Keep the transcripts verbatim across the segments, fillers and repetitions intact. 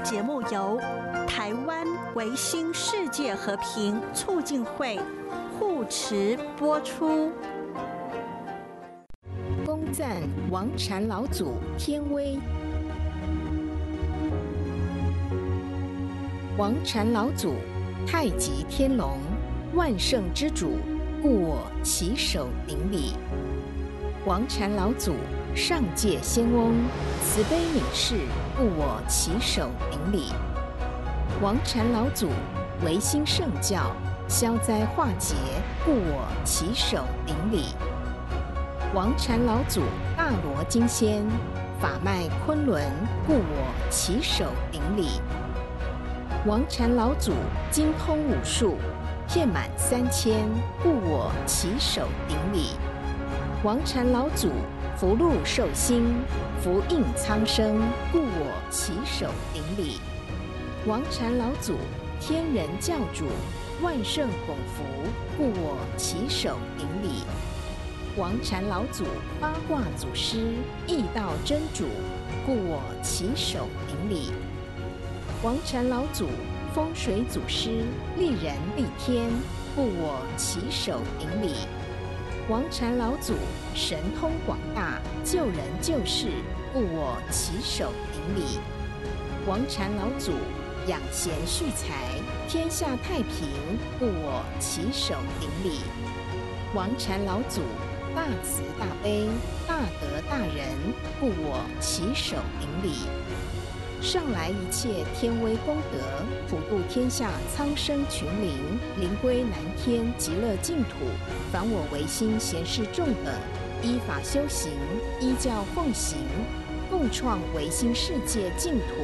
节目由台湾维新世界和平促进会护持播出。 恭赞王禅老祖天威。王禅老祖，太极天龙，万圣之主，故我起手顶礼。王禅老祖，上界仙翁，慈悲悯世，故我起手顶礼。王禅老祖，维新圣教，消灾化解，故我起手顶礼。王禅老祖，大罗金仙，法脉昆仑，故我起手顶礼。王禅老祖，精通武术，遍满三千，故我起手顶礼。王禅老祖，福禄寿星，福应苍生，故我起手顶礼。王禅老祖，天人教主，万圣拱福，故我起手顶礼。王禅老祖，八卦祖师，易道真主，故我起手顶礼。王禅老祖，风水祖师，利人利天，故我起手顶礼。王禅老祖，神通广大，救人救世，故我起手顶礼。王禅老祖，养贤蓄财，天下太平，故我起手顶礼。王禅老祖，大慈大悲，大德大仁，故我起手顶礼。上来一切天威功德，普度天下苍生群灵，灵归南天极乐净土。凡我唯心贤士众等，依法修行，依教奉行，共创唯心世界净土。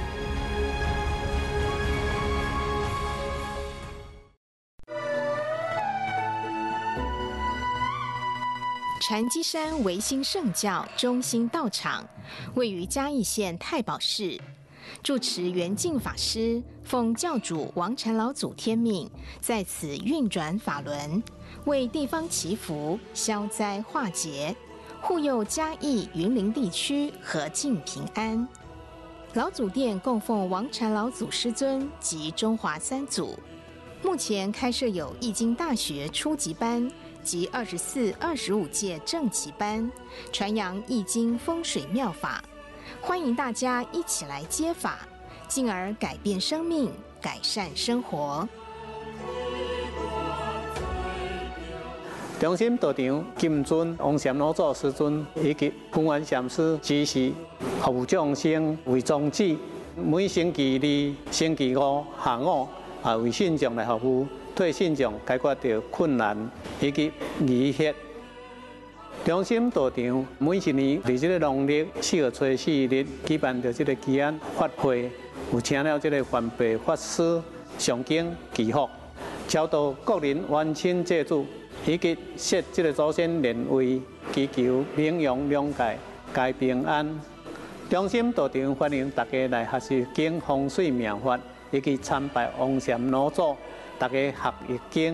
禅机山维新圣教中心道场位于嘉义县太保市，住持圆净法师奉教主王禅老祖天命，在此运转法轮，为地方祈福、消灾化解，护佑嘉义、云林地区和静平安。老祖殿供奉王禅老祖师尊及中华三祖，目前开设有易经大学初级班及二十四、二十五届正期班，传扬易经风水妙法，欢迎大家一起来接法，进而改变生命，改善生活。 中心道场金尊王禅老祖师尊以及本源禅师指示，服务众生为宗旨。每星期二、星期五下午啊，为信众来服务。替信众解决掉困难以及疑惑。中心道场每一年伫这个农历四月初四日举办着这个祈安法会，有请了这个环白法师上经祈福，超度国人冤亲债主，以及设这个祖先莲位，祈求名扬两界，皆平安。中心道场欢迎大家来学习经风水妙法，以及参拜王禅老祖。大家学易经。